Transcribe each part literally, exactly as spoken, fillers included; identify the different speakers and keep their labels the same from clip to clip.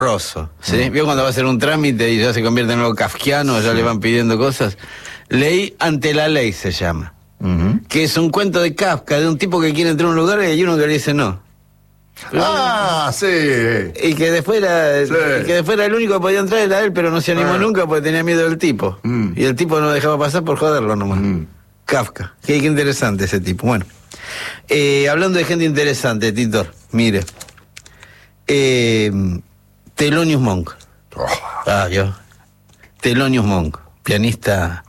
Speaker 1: horroroso, ¿sí?
Speaker 2: Mm.
Speaker 1: ¿Vio cuando va a hacer un trámite y ya se convierte en algo kafkiano, ya
Speaker 2: Sí.
Speaker 1: le van pidiendo cosas? Leí Ante la Ley, se llama.
Speaker 2: Uh-huh.
Speaker 1: Que es un cuento de Kafka, de un tipo que quiere entrar a un lugar y hay uno que le dice no.
Speaker 2: Ah, sí.
Speaker 1: Y que después era,
Speaker 2: Sí.
Speaker 1: y que después era el único que podía entrar, era él, pero no se animó
Speaker 2: Ah.
Speaker 1: nunca porque tenía miedo del tipo.
Speaker 2: Mm.
Speaker 1: Y el tipo no dejaba pasar por joderlo nomás.
Speaker 2: Mm.
Speaker 1: Kafka. Qué, qué interesante ese tipo. Bueno. Eh, hablando de gente interesante, Titor, mire. Eh, Thelonious Monk.
Speaker 2: Oh.
Speaker 1: Ah, yo. Thelonious Monk, pianista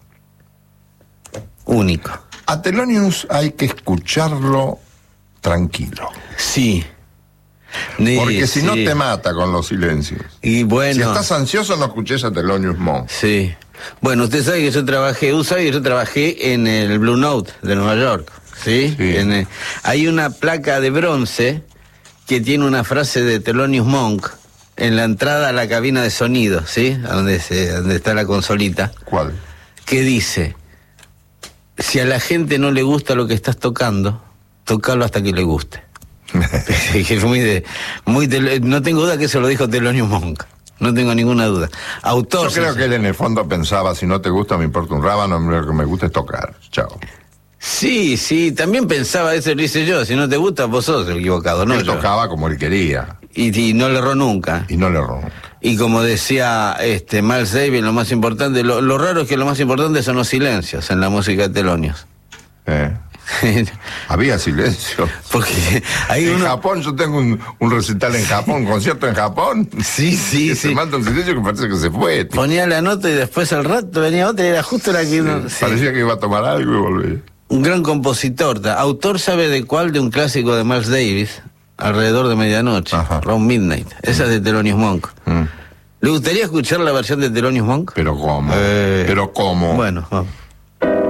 Speaker 1: único.
Speaker 2: A Thelonious hay que escucharlo tranquilo.
Speaker 1: Sí. Ni-
Speaker 2: Porque si no
Speaker 1: sí.
Speaker 2: te mata con los silencios.
Speaker 1: Y bueno.
Speaker 2: Si estás ansioso, no escuches a Thelonious Monk.
Speaker 1: Sí. Bueno, usted sabe que yo trabajé, usted sabe que yo trabajé en el Blue Note de Nueva York, ¿sí?
Speaker 2: Sí.
Speaker 1: En el- hay una placa de bronce que tiene una frase de Thelonious Monk en la entrada a la cabina de sonido, ¿sí? A donde, se, donde está la consolita,
Speaker 2: ¿Cuál?
Speaker 1: que dice, si a la gente no le gusta lo que estás tocando, tocalo hasta que le guste. Que es muy de, muy de- no tengo duda que eso lo dijo Thelonious Monk. No tengo ninguna duda. Autor.
Speaker 2: Yo creo
Speaker 1: sí,
Speaker 2: que él en el fondo pensaba, si no te gusta me importa un rábano, lo que me gusta es tocar. Chao.
Speaker 1: Sí, sí, también pensaba eso, lo hice yo. Si no te gusta, vos sos el equivocado, ¿no?
Speaker 2: Él
Speaker 1: yo.
Speaker 2: tocaba como él quería
Speaker 1: Y, y no le erró nunca.
Speaker 2: y no le erró.
Speaker 1: Y como decía este Miles Davis, lo más importante, lo, lo raro es que lo más importante son los silencios en la música de Thelonious.
Speaker 2: ¿Eh? Había silencio.
Speaker 1: Porque hay
Speaker 2: En
Speaker 1: uno...
Speaker 2: Japón, yo tengo un, un recital en Japón, un concierto en Japón.
Speaker 1: Sí, sí,
Speaker 2: que se
Speaker 1: sí.
Speaker 2: manda un silencio que parece que se fue.
Speaker 1: Ponía la nota y después al rato venía otra y era justo la que uno... sí.
Speaker 2: Parecía que iba a tomar algo y volvía.
Speaker 1: Un gran compositor. ta- Autor, ¿sabe de cuál? De un clásico de Miles Davis, Alrededor de Medianoche,
Speaker 2: Ajá.
Speaker 1: Round Midnight. Esa es de Thelonious Monk.
Speaker 2: Mm.
Speaker 1: ¿Le gustaría escuchar la versión de Thelonious Monk?
Speaker 2: Pero cómo.
Speaker 1: Eh,
Speaker 2: Pero cómo.
Speaker 1: Bueno, vamos.